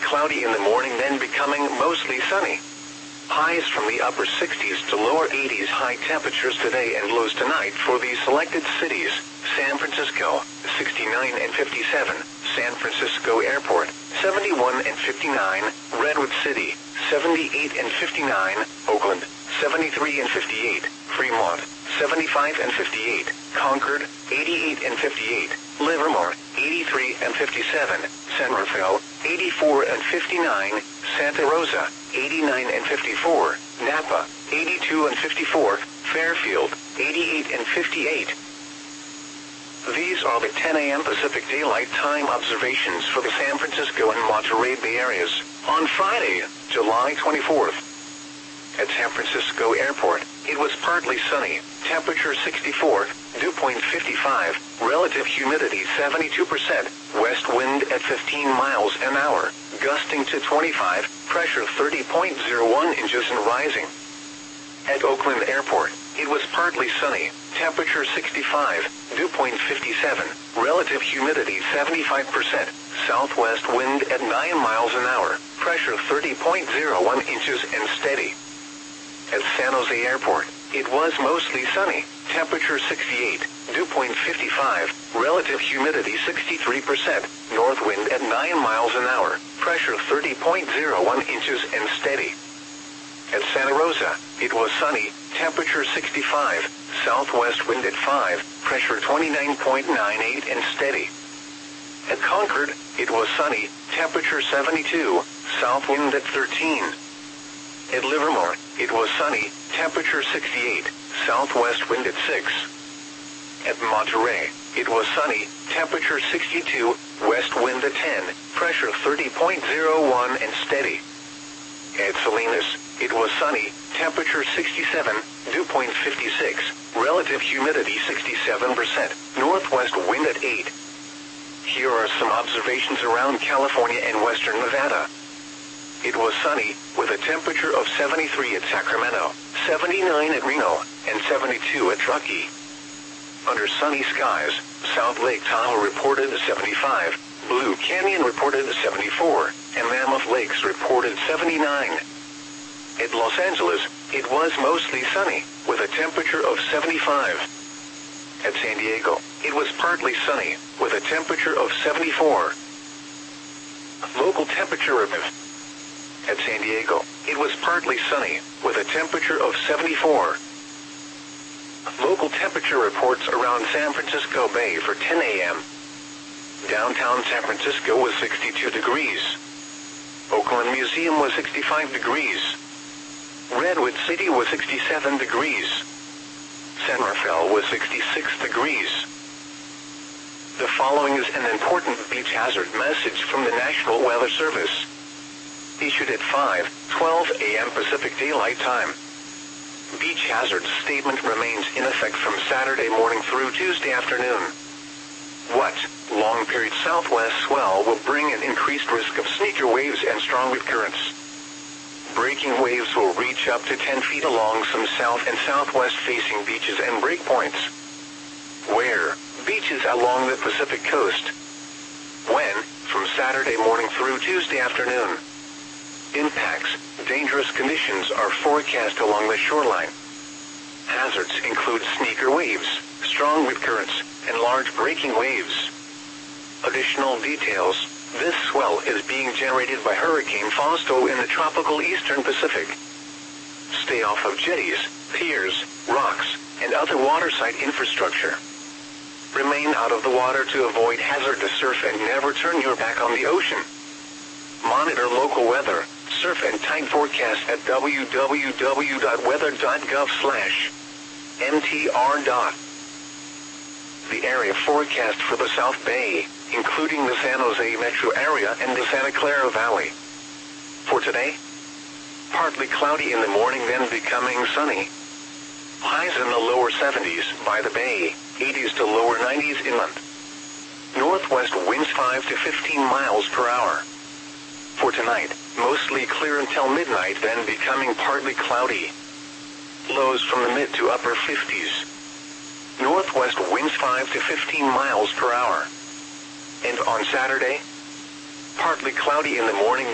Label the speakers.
Speaker 1: cloudy in the morning, then becoming mostly sunny. Highs from the upper 60s to lower 80s. High temperatures today and lows tonight for the selected cities: San Francisco, 69 and 57, San Francisco Airport, 71 and 59, Redwood City, 78 and 59, Oakland, 73 and 58, Fremont, 75 and 58, Concord, 88 and 58, Livermore, 83 and 57, San Rafael, 84 and 59, Santa Rosa, 89 and 54, Napa, 82 and 54, Fairfield, 88 and 58. These are the 10 a.m. Pacific Daylight Time observations for the San Francisco and Monterey Bay areas on Friday, July 24th. At San Francisco Airport, it was partly sunny, temperature 64, dew point 55, relative humidity 72%, west wind at 15 miles an hour, gusting to 25, pressure 30.01 inches and rising. At Oakland Airport, it was partly sunny, temperature 65, dew point 57, relative humidity 75%, southwest wind at 9 miles an hour, pressure 30.01 inches and steady. At San Jose Airport, it was mostly sunny, temperature 68, dew point 55, relative humidity 63%, north wind at 9 miles an hour, pressure 30.01 inches and steady. At Santa Rosa, it was sunny, temperature 65, southwest wind at 5, pressure 29.98 and steady. At Concord, it was sunny, temperature 72, south wind at 13. At Livermore, it was sunny, temperature 68, southwest wind at 6. At Monterey, it was sunny, temperature 62, west wind at 10, pressure 30.01 and steady. At Salinas, it was sunny, temperature 67, dew point 56, relative humidity 67%, northwest wind at 8. Here are some observations around California and western Nevada. It was sunny, with a temperature of 73 at Sacramento, 79 at Reno, and 72 at Truckee. Under sunny skies, South Lake Tahoe reported 75, Blue Canyon reported 74, and Mammoth Lakes reported 79. At Los Angeles, it was mostly sunny, with a temperature of 75. At San Diego, it was partly sunny, with a temperature of 74. Local temperature review. At San Diego, it was partly sunny, with a temperature of 74. Local temperature reports around San Francisco Bay for 10 a.m. Downtown San Francisco was 62 degrees. Oakland Museum was 65 degrees. Redwood City was 67 degrees. San Rafael was 66 degrees. The following is an important beach hazard message from the National Weather Service. Issued at 5:12 a.m. Pacific Daylight Time. Beach hazard statement remains in effect from Saturday morning through Tuesday afternoon. What? Long period southwest swell will bring an increased risk of sneaker waves and strong wind currents. Breaking waves will reach up to 10 feet along some south and southwest facing beaches and breakpoints. Where? Beaches along the Pacific coast. When? From Saturday morning through Tuesday afternoon. Impacts. Dangerous conditions are forecast along the shoreline. Hazards include sneaker waves, strong wind currents, and large breaking waves. Additional details. This swell is being generated by Hurricane Fausto in the tropical eastern Pacific. Stay off of jetties, piers, rocks, and other waterside infrastructure. Remain out of the water to avoid hazardous surf and never turn your back on the ocean. Monitor local weather, surf and tide forecast at www.weather.gov/mtr. The area forecast for the South Bay, including the San Jose metro area and the Santa Clara Valley. For today, partly cloudy in the morning, then becoming sunny. Highs in the lower 70s by the bay, 80s to lower 90s inland. Northwest winds 5 to 15 miles per hour. For tonight, mostly clear until midnight, then becoming partly cloudy. Lows from the mid to upper 50s. Northwest winds 5 to 15 miles per hour. And on Saturday, partly cloudy in the morning.